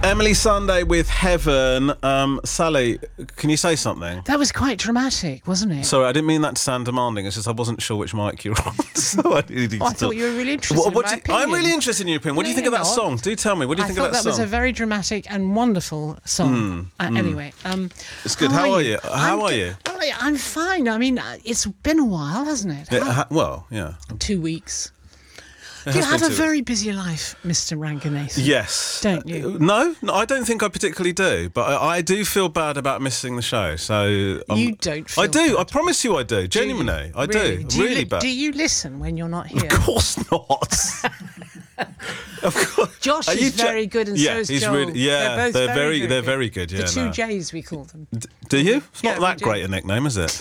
Emily Sunday with Heaven. Sally, can you say something? That was quite dramatic, wasn't it? Sorry, I didn't mean that to sound demanding. It's just I wasn't sure which mic you're on. So I needed I thought you were really interested in my opinion. I'm really interested in your opinion. What do you think of that song? Do tell me. What do you think of that song? I thought that was a very dramatic and wonderful song. Anyway. It's good. How are you? How are you? I'm fine. I mean, it's been a while, hasn't it? Well, yeah. 2 weeks. You have a very busy life, Mr. Ranganathan. Yes. Don't you? No, I don't think I particularly do. But I do feel bad about missing the show. So you don't feel I do. bad. I promise you I do. Genuinely. I do. Really bad. Do you listen when you're not here? Of course not. Of course. Josh is very good, and so is Joel. Really, yeah, they're very good. Yeah, the two J's we call them. Do you? It's not that great a nickname, is it?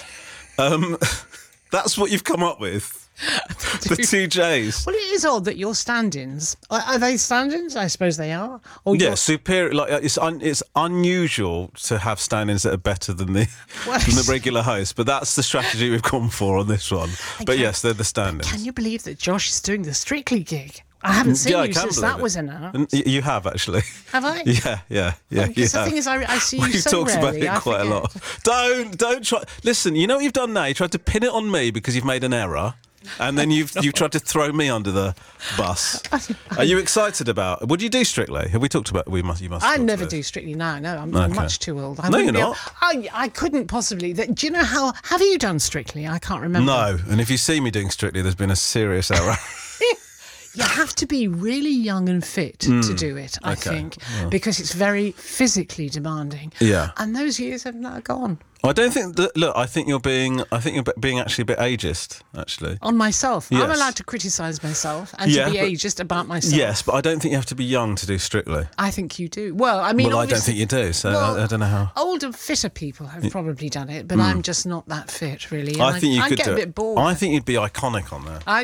That's what you've come up with. The two J's. Well, it is odd that your stand-ins are they stand-ins? I suppose they are. Or yeah, superior. Like it's unusual to have stand-ins that are better than the regular host, but that's the strategy we've gone for on this one. But yes, they're the stand-ins. Can you believe that Josh is doing the Strictly gig? I haven't seen you since that was announced. You have, actually. Have I? Yeah. Because the thing is, I see you We've so talked rarely. about it quite a lot. Don't try. Listen, you know what you've done now? You tried to pin it on me because you've made an error. And then you've tried to throw me under the bus. Are you excited about? Would you do Strictly? Have we talked about? You must. I never do Strictly now. No, I'm much too old. No, you're not. I couldn't possibly. Do you know how? Have you done Strictly? I can't remember. No. And if you see me doing Strictly, there's been a serious error. You have to be really young and fit to do it, I think, because it's very physically demanding. Yeah. And those years have now gone. I don't think that. Look, I think you're being actually a bit ageist. Actually, on myself, yes. I'm allowed to criticise myself and to be ageist about myself. Yes, but I don't think you have to be young to do Strictly. I think you do. Well, I mean, I don't think you do. So I don't know how. Older, fitter people have probably done it, but I'm just not that fit, really. I think you could get do a bit bored. I think you'd be iconic on there.